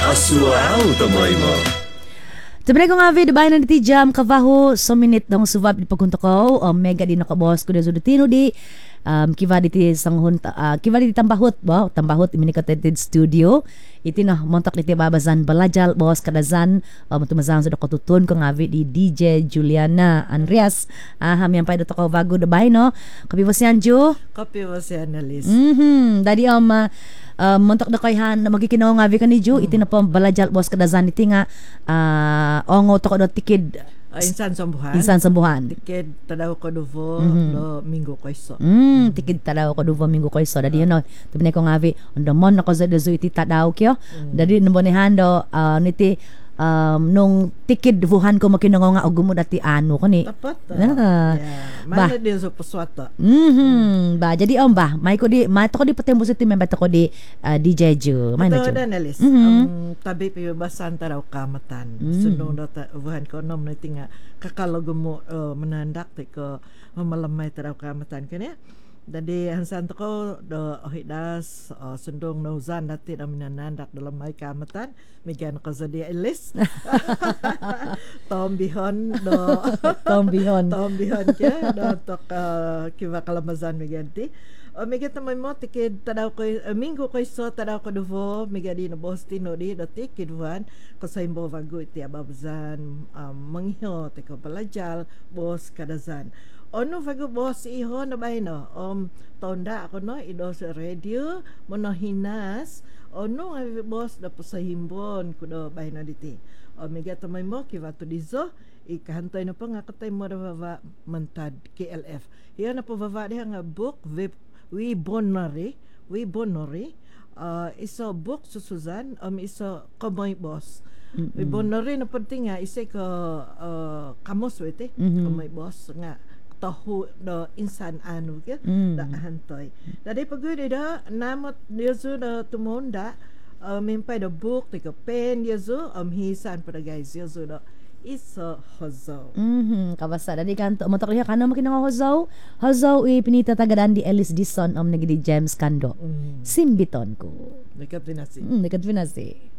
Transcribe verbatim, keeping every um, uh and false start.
Asuao tomoy mo. Tabay ko nga video bayan na ti jam kavaho so minute dong subab di pagkunto ko o mega di nakabos ko deso dutino di um kiva di ti sanghun uh, kiva di tambahot bo tambahot imini ka studio iti na montak di ti babazan balajal bos kadazan um, tumazan sa dokotutun ko nga di D J Juliana Andreas ah uh, hamyan pa dito ko bago dabay no kapi bosian Ju kapi bosian Alice mhm dadi um uh, Uh, montok na koy han magikinaw nga vi kan ni Ju mm. iti na po balajal bos kadazan iti nga uh, ongo to ko do tikid uh, insan sambuhan insan sambuhan tikid tadaw ko duvo mm-hmm. do minggo koyso mm, mm. tikid tadaw ko duvo minggo koyso dadi uh. no tubne ko nga vi ondo mon ko za do iti tadaw kyo mm. dadi no bonihan do uh, niti um, nung tikid vuhan ko makinango nga og gumud ati ano kani tapat uh. ah. yeah. Mana din sa paswata mhm ba jadi om ba may ko di may to ko di patembo sa timen bato ko di uh, D J Ju may na Ju analis mm-hmm. um, tabi pa basan taraw kamatan mm. sunod ta vuhan ko nom na tinga kakalogo mo uh, manandak te ko mamalamay taraw kamatan kani dadi hansan ko do ohidas uh, sundong nauzan dati na minanandak dalam may kamatan migyan ko sa di Alice tombihon do tombihon tombihon kya do tok uh, kiva kalamazan miganti o migat na mo tikid tadaw ko uh, minggo ko so tadaw ko duvo migadi no bosti no di do tikid wan ko sa imbo vago iti ababzan um, mangho te ko balajal bos kadazan ono vago bos iho na bay no um tonda ako no ido sa radio mono hinas ono nga bos da sa himbon kudo bay no diti o migat may mo kivato dizo ikahantoy na pa nga katay mo baba mantad K L F iya na po baba diha nga book we bonore we bonore uh, iso book susuzan um iso kamoy boss mm-hmm. we bonore na pati nga isa ko uh, kamos wete mm-hmm. kamoy boss nga tahu do insan anu ke mm. da hantoy dadi pagudi da namot yesu da tumonda uh, mimpay da book tika pen yesu um hisan pada guys yesu da iso hozo mhm kabasa dadi kanto motor ya kana makinang hozo hozo i pinita tagadan di Ellis Dison um nagidi James Kando mm. simbiton ko dekat vinasi mm, dekat vinasi